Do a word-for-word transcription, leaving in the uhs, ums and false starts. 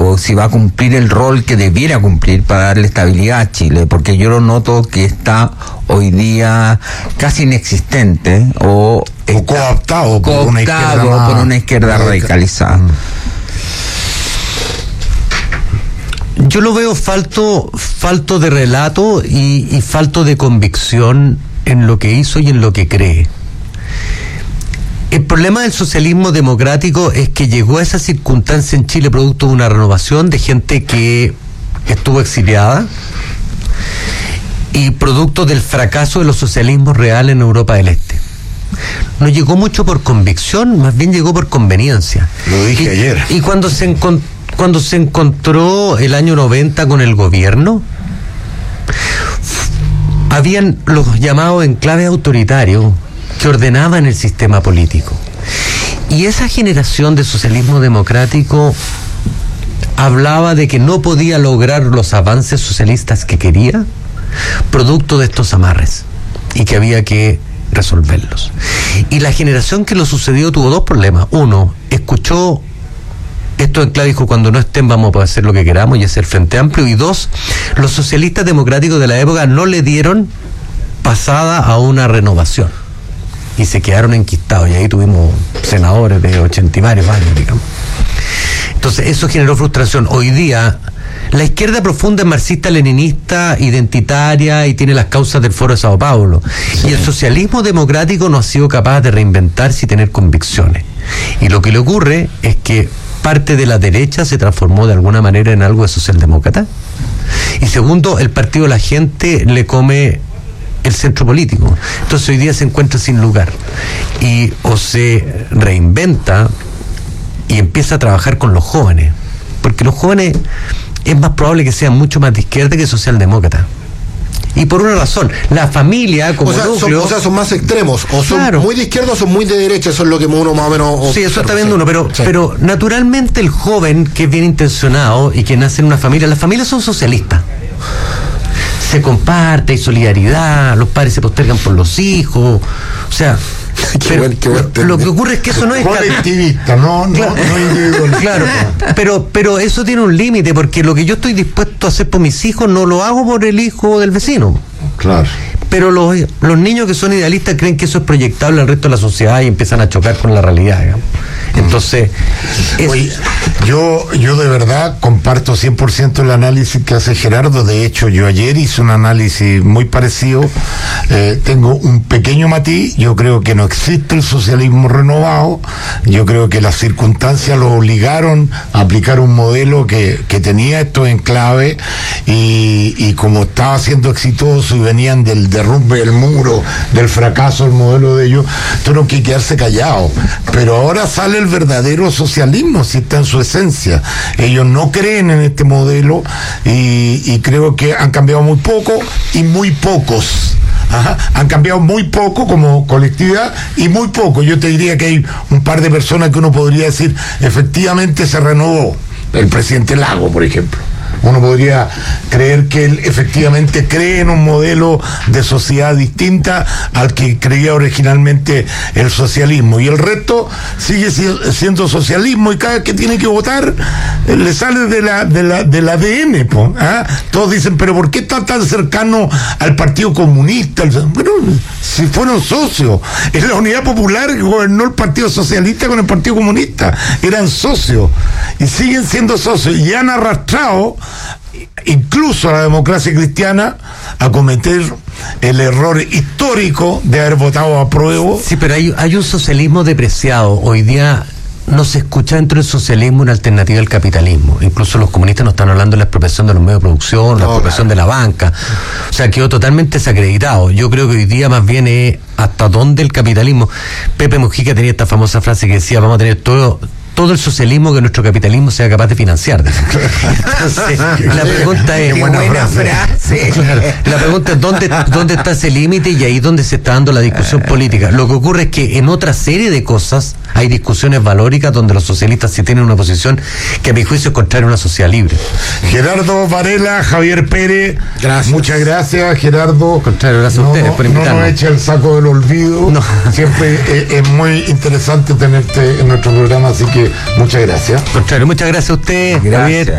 o si va a cumplir el rol que debiera cumplir para darle estabilidad a Chile, porque yo lo noto que está hoy día casi inexistente o, o cooptado, por, una izquierda más, por una izquierda radicalizada. Mm. Yo lo veo falto, falto de relato y, y falto de convicción en lo que hizo y en lo que cree. El problema del socialismo democrático es que llegó a esa circunstancia en Chile producto de una renovación de gente que estuvo exiliada y producto del fracaso de los socialismos reales en Europa del Este. No llegó mucho por convicción, más bien llegó por conveniencia. Lo dije y, ayer. Y cuando se encont- cuando se encontró el año noventa con el gobierno, habían los llamados enclaves autoritarios que ordenaban el sistema político. Y esa generación de socialismo democrático hablaba de que no podía lograr los avances socialistas que quería, producto de estos amarres, y que había que resolverlos. Y la generación que lo sucedió tuvo dos problemas. Uno, escuchó esto en clave, dijo, cuando no estén vamos a poder hacer lo que queramos y hacer Frente Amplio. Y dos, los socialistas democráticos de la época no le dieron pasada a una renovación y se quedaron enquistados, y ahí tuvimos senadores de ochenta y varios años, digamos. Entonces eso generó frustración. Hoy día la izquierda profunda es marxista-leninista, identitaria, y tiene las causas del Foro de Sao Paulo. Sí. Y el socialismo democrático no ha sido capaz de reinventarse y tener convicciones. Y lo que le ocurre es que parte de la derecha se transformó de alguna manera en algo de socialdemócrata. Y segundo, el partido de la gente le come el centro político. Entonces hoy día se encuentra sin lugar. Y o se reinventa y empieza a trabajar con los jóvenes. Porque los jóvenes es más probable que sean mucho más de izquierda que socialdemócrata. Y por una razón, la familia como o sea, núcleo... Son, o sea, son más extremos, o son claro. muy de izquierda o son muy de derecha, eso es lo que uno más o menos... O, sí, eso está viendo uno, pero, sí. pero naturalmente el joven que es bien intencionado y que nace en una familia, las familias son socialistas. Se comparte, hay solidaridad, los padres se postergan por los hijos, o sea... Pero, buen, buen lo que ocurre es que eso no es colectivista, no, no, claro, no individual. Claro, pero, pero eso tiene un límite, porque lo que yo estoy dispuesto a hacer por mis hijos no lo hago por el hijo del vecino. Claro. Pero los, los niños que son idealistas creen que eso es proyectable al resto de la sociedad y empiezan a chocar con la realidad, digamos. Entonces, es... Oye, yo, yo de verdad comparto cien por ciento el análisis que hace Gerardo. De hecho, yo ayer hice un análisis muy parecido. Eh, tengo un pequeño matiz. Yo creo que no existe el socialismo renovado. Yo creo que las circunstancias lo obligaron a aplicar un modelo que, que tenía estos enclaves y, y como estaba siendo exitoso y venían del derrumbe del muro, del fracaso del modelo de ellos, tuvieron que quedarse callados. Pero ahora sale el verdadero socialismo, si está en su esencia. Ellos no creen en este modelo y, y creo que han cambiado muy poco y muy pocos. Ajá. Han cambiado muy poco como colectividad y muy poco. Yo te diría que hay un par de personas que uno podría decir efectivamente se renovó. El presidente Lago, por ejemplo. Uno podría creer que él efectivamente cree en un modelo de sociedad distinta al que creía originalmente el socialismo, y el resto sigue siendo socialismo, y cada vez que tiene que votar le sale de la, de la, del A D N, po, ¿ah? Todos dicen, pero ¿por qué está tan cercano al Partido Comunista? Bueno, si fueron socios, en la Unidad Popular gobernó el Partido Socialista con el Partido Comunista, eran socios y siguen siendo socios, y han arrastrado incluso a la democracia cristiana a cometer el error histórico de haber votado a prueba. Sí, pero hay, hay un socialismo depreciado. Hoy día no se escucha dentro del socialismo una alternativa al capitalismo. Incluso los comunistas no están hablando de la expropiación de los medios de producción, no, la expropiación claro. de la banca. O sea, quedó totalmente desacreditado. Yo creo que hoy día más bien es hasta dónde el capitalismo... Pepe Mujica tenía esta famosa frase que decía, vamos a tener todo... todo el socialismo que nuestro capitalismo sea capaz de financiar. Entonces, la pregunta es... Qué buena, buena frase. Claro, la pregunta es ¿dónde, dónde está ese límite? Y ahí es donde se está dando la discusión política. Lo que ocurre es que en otra serie de cosas hay discusiones valóricas donde los socialistas sí tienen una posición que a mi juicio es contraria a una sociedad libre. Gerardo Varela, Javier Pérez, gracias. Muchas gracias, Gerardo. Contrario, gracias no, a ustedes por invitarnos. No nos eche el saco del olvido. No. Siempre es, es muy interesante tenerte en nuestro programa, así que muchas gracias. Contrario, muchas gracias a usted, Javier.